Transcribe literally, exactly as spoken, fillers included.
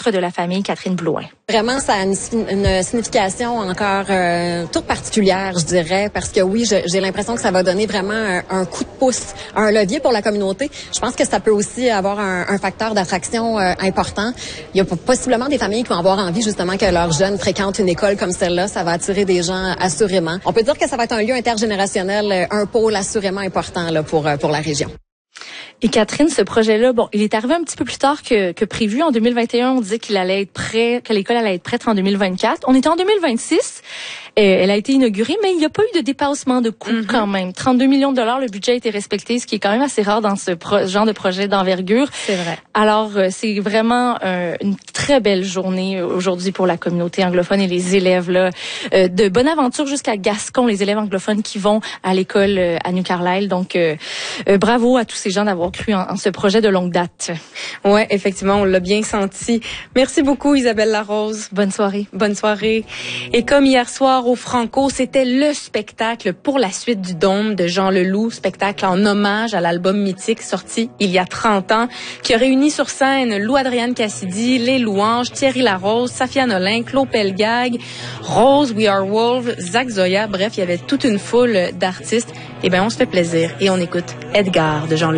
ministre de la Famille, Catherine Blouin. Vraiment, ça a une, une signification encore euh, toute particulière, je dirais, parce que oui, je, j'ai l'impression que ça va donner vraiment un, un coup de pouce, un levier pour la communauté. Je pense que ça peut aussi avoir un, un facteur d'attraction euh, important. Il y a possiblement des familles qui vont avoir envie justement que leurs jeunes fréquentent une école comme celle-là. Ça va attirer des gens assurément. On peut dire que ça va être un lieu intergénérationnel, un pôle assurément important là, pour, pour la région. Et Catherine, ce projet-là, bon, il est arrivé un petit peu plus tard que, que prévu. En deux mille vingt et un, on disait qu'il allait être prêt, que l'école allait être prête en deux mille vingt-quatre. On était en deux mille vingt-six. Euh, elle a été inaugurée, mais il n'y a pas eu de dépassement de coûts mm-hmm. quand même. trente-deux millions de dollars, le budget a été respecté, ce qui est quand même assez rare dans ce pro- genre de projet d'envergure. C'est vrai. Alors, euh, c'est vraiment euh, une très belle journée aujourd'hui pour la communauté anglophone et les élèves là, euh, de Bonaventure jusqu'à Gascon, les élèves anglophones qui vont à l'école euh, à New Carlisle. Donc, euh, euh, bravo à tous ces gens d'avoir cru en, en ce projet de longue date. Ouais, effectivement, on l'a bien senti. Merci beaucoup, Isabelle Larose. Bonne soirée. Bonne soirée. Et comme hier soir au Franco, c'était le spectacle pour la suite du Dôme de Jean Leloup, spectacle en hommage à l'album mythique sorti il y a trente ans, qui a réuni sur scène Lou-Adrienne Cassidy, Les Louanges, Thierry Larose, Safia Nolin, Claude Pelgag, Rose, We Are Wolves, Zach Zoya. Bref, il y avait toute une foule d'artistes. Eh bien, on se fait plaisir et on écoute Edgar de Jean Leloup.